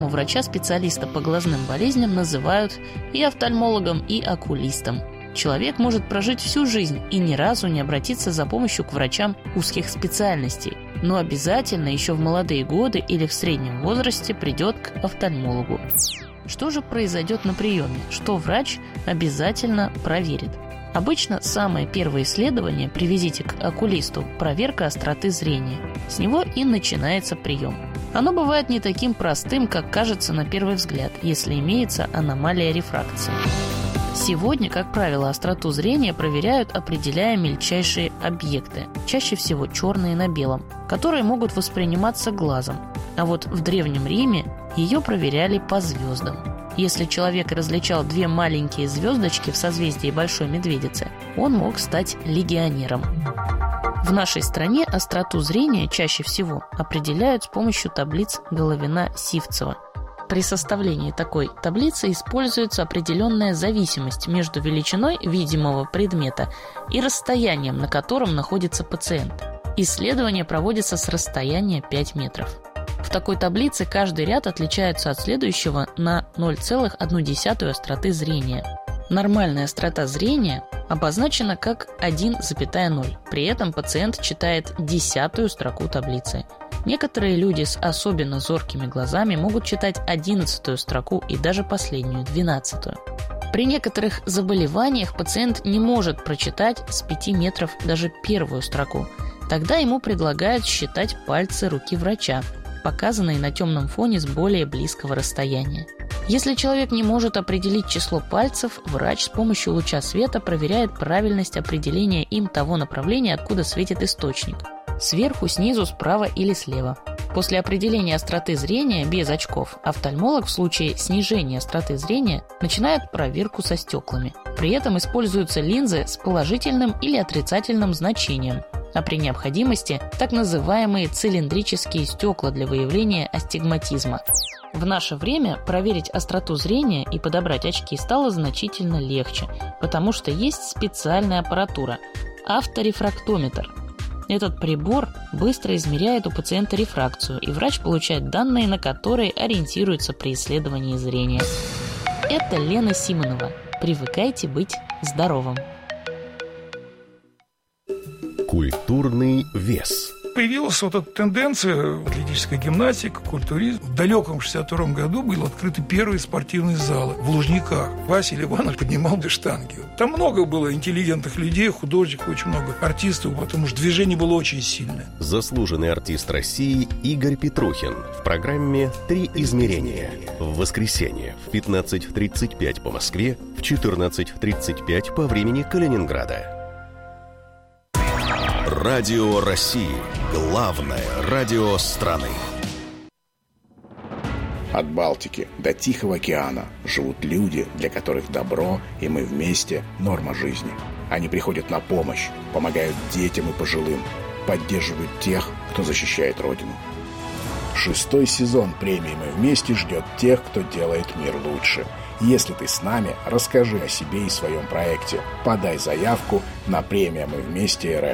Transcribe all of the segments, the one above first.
Врача-специалиста по глазным болезням называют и офтальмологом, и окулистом. Человек может прожить всю жизнь и ни разу не обратиться за помощью к врачам узких специальностей, но обязательно еще в молодые годы или в среднем возрасте придет к офтальмологу. Что же произойдет на приеме? Что врач обязательно проверит? Обычно самое первое исследование при визите к окулисту – проверка остроты зрения. С него и начинается прием. Оно бывает не таким простым, как кажется на первый взгляд, если имеется аномалия рефракции. Сегодня, как правило, остроту зрения проверяют, определяя мельчайшие объекты, чаще всего черные на белом, которые могут восприниматься глазом. А вот в Древнем Риме ее проверяли по звездам. Если человек различал две маленькие звездочки в созвездии Большой Медведицы, он мог стать легионером. В нашей стране остроту зрения чаще всего определяют с помощью таблиц Головина-Сивцева. При составлении такой таблицы используется определенная зависимость между величиной видимого предмета и расстоянием, на котором находится пациент. Исследование проводится с расстояния 5 метров. В такой таблице каждый ряд отличается от следующего на 0,1 остроты зрения. Нормальная острота зрения обозначена как 1,0. При этом пациент читает 10-ю строку таблицы. Некоторые люди с особенно зоркими глазами могут читать 11-ю строку и даже последнюю, 12-ю. При некоторых заболеваниях пациент не может прочитать с 5 метров даже первую строку. Тогда ему предлагают считать пальцы руки врача, показанные на темном фоне с более близкого расстояния. Если человек не может определить число пальцев, врач с помощью луча света проверяет правильность определения им того направления, откуда светит источник – сверху, снизу, справа или слева. После определения остроты зрения без очков офтальмолог в случае снижения остроты зрения начинает проверку со стеклами. При этом используются линзы с положительным или отрицательным значением, а при необходимости так называемые цилиндрические стекла для выявления астигматизма. В наше время проверить остроту зрения и подобрать очки стало значительно легче, потому что есть специальная аппаратура – авторефрактометр. Этот прибор быстро измеряет у пациента рефракцию, и врач получает данные, на которые ориентируется при исследовании зрения. Это Лена Симонова. Привыкайте быть здоровым. Культурный вес. Появилась вот эта тенденция, атлетическая гимнастика, культуризм. В далеком 1962 году были открыты первые спортивные залы в Лужниках. Василий Иванович поднимал две штанги. Там много было интеллигентных людей, художников, очень много артистов, потому что движение было очень сильное. Заслуженный артист России Игорь Петрухин в программе «Три измерения». В воскресенье в 15:35 по Москве, в 14:35 по времени Калининграда. Радио России. Главное радио страны. От Балтики до Тихого океана живут люди, для которых добро и мы вместе – норма жизни. Они приходят на помощь, помогают детям и пожилым, поддерживают тех, кто защищает Родину. 6-й сезон премии «Мы вместе» ждет тех, кто делает мир лучше. Если ты с нами, расскажи о себе и своем проекте. Подай заявку на премию «Мы вместе РФ».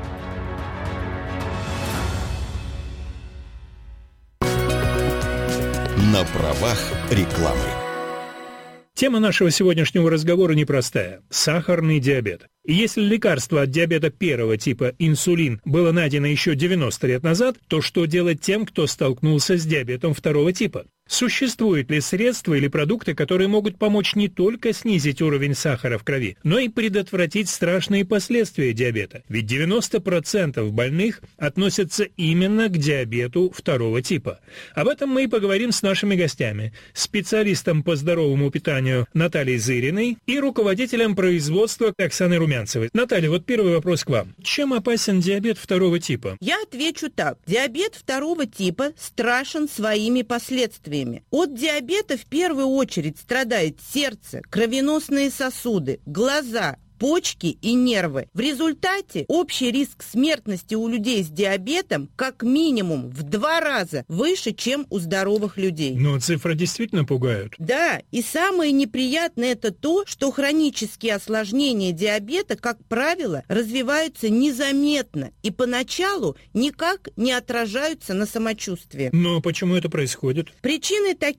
На правах рекламы. Тема нашего сегодняшнего разговора непростая – сахарный диабет. И если лекарство от диабета первого типа, инсулин, было найдено еще 90 лет назад, то что делать тем, кто столкнулся с диабетом второго типа? Существуют ли средства или продукты, которые могут помочь не только снизить уровень сахара в крови, но и предотвратить страшные последствия диабета? Ведь 90% больных относятся именно к диабету второго типа. Об этом мы и поговорим с нашими гостями. Специалистом по здоровому питанию Натальей Зыриной и руководителем производства Оксаной Румянцевой. Наталья, вот первый вопрос к вам. Чем опасен диабет второго типа? Я отвечу так. Диабет второго типа страшен своими последствиями. От диабета в первую очередь страдает сердце, кровеносные сосуды, глаза, почки и нервы. В результате общий риск смертности у людей с диабетом как минимум в 2 раза выше, чем у здоровых людей. Но цифры действительно пугают. Да, и самое неприятное это то, что хронические осложнения диабета, как правило, развиваются незаметно и поначалу никак не отражаются на самочувствии. Но почему это происходит? Причины такие